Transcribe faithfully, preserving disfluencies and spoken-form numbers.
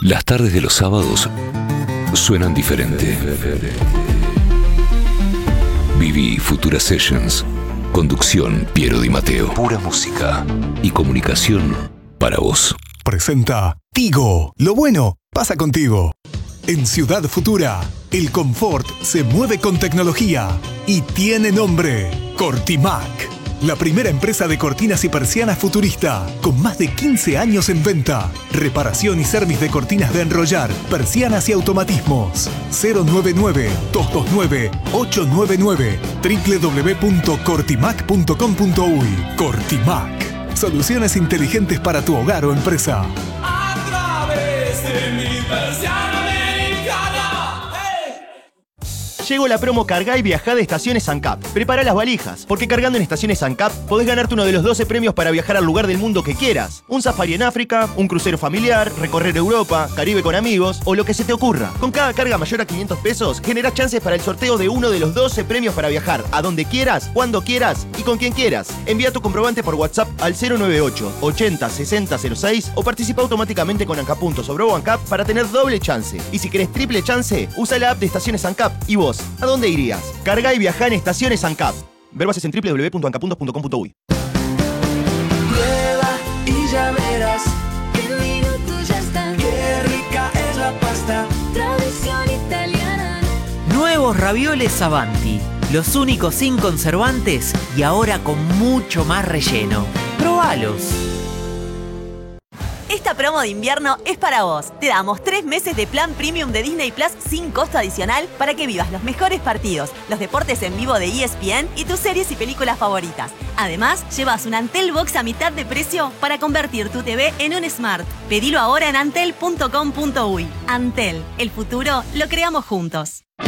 Las tardes de los sábados suenan diferente. Viví Futura Sessions. Conducción Piero Di Matteo. Pura música y comunicación para vos. Presenta Tigo. Lo bueno pasa contigo. En Ciudad Futura, el confort se mueve con tecnología y tiene nombre: Cortimac. La primera empresa de cortinas y persianas futurista, con más de quince años en venta. Reparación y servicio de cortinas de enrollar, persianas y automatismos. cero nueve nueve, dos dos nueve, ocho nueve nueve. doble u doble u doble u punto cortimac punto com punto uy. Cortimac. Soluciones inteligentes para tu hogar o empresa. A través de mi persiana americana. ¡Hey! Llegó la promo Cargá y Viajá de Estaciones ANCAP. Prepara las valijas, porque cargando en Estaciones ANCAP podés ganarte uno de los doce premios para viajar al lugar del mundo que quieras. Un safari en África, un crucero familiar, recorrer Europa, Caribe con amigos o lo que se te ocurra. Con cada carga mayor a quinientos pesos, generás chances para el sorteo de uno de los doce premios para viajar a donde quieras, cuando quieras y con quien quieras. Envía tu comprobante por WhatsApp al cero nueve ocho, ochenta, sesenta, cero seis o participa automáticamente con ANCAP Puntos o Brobo ANCAP para tener doble chance. Y si querés triple chance, usa la app de Estaciones ANCAP. ¿Y vos? ¿A dónde irías? Carga y viajá en Estaciones ANCAP. Ver bases en doble u doble u doble u punto ancapuntos punto com punto uy. Prueba y ya verás. En minutos ya está. Qué rica es la pasta. Tradición italiana. Nuevos ravioles Avanti. Los únicos sin conservantes y ahora con mucho más relleno. ¡Probalos! Esta promo de invierno es para vos. Te damos tres meses de plan premium de Disney Plus sin costo adicional para que vivas los mejores partidos, los deportes en vivo de E S P N y tus series y películas favoritas. Además, llevas un Antel Box a mitad de precio para convertir tu T V en un Smart. Pedilo ahora en antel punto com punto uy. Antel, el futuro lo creamos juntos.